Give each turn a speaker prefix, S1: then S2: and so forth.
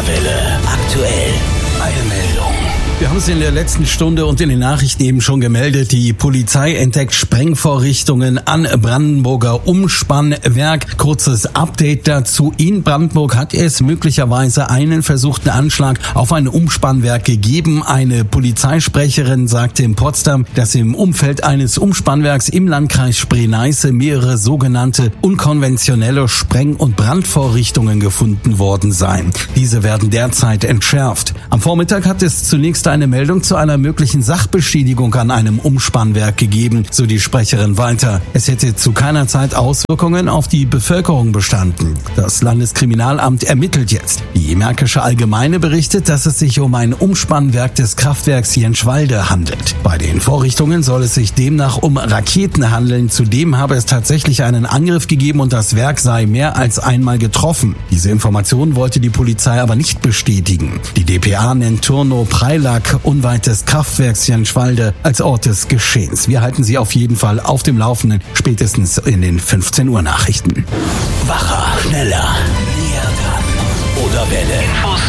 S1: Welle aktuell. Eine Meldung.
S2: Wir haben es in der letzten Stunde und in den Nachrichten eben schon gemeldet. Die Polizei entdeckt Sprengvorrichtungen an Brandenburger Umspannwerk. Kurzes Update dazu. In Brandenburg hat es möglicherweise einen versuchten Anschlag auf ein Umspannwerk gegeben. Eine Polizeisprecherin sagte in Potsdam, dass im Umfeld eines Umspannwerks im Landkreis Spree-Neiße mehrere sogenannte unkonventionelle Spreng- und Brandvorrichtungen gefunden worden seien. Diese werden derzeit entschärft. Am Vormittag hat es zunächst eine Meldung zu einer möglichen Sachbeschädigung an einem Umspannwerk gegeben, so die Sprecherin weiter. Es hätte zu keiner Zeit Auswirkungen auf die Bevölkerung bestanden. Das Landeskriminalamt ermittelt jetzt. Die Märkische Allgemeine berichtet, dass es sich um ein Umspannwerk des Kraftwerks Jenschwalde handelt. Bei den Vorrichtungen soll es sich demnach um Raketen handeln. Zudem habe es tatsächlich einen Angriff gegeben und das Werk sei mehr als einmal getroffen. Diese Information wollte die Polizei aber nicht bestätigen. Die dpa nennt Turnow-Preilack unweit des Kraftwerks Jenschwalde als Ort des Geschehens. Wir halten Sie auf jeden Fall auf dem Laufenden, spätestens in den 15 Uhr Nachrichten.
S1: Wacher, schneller, näher dran. Oder Welle. Infos